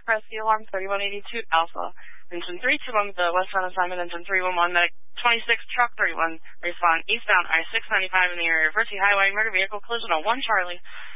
press the alarm 3182 Alpha. Engine 321 with the westbound assignment, engine 311, medic 26, truck 31, respond eastbound I-695 in the area of Ritchie Highway, murder vehicle collision on 1 Charlie.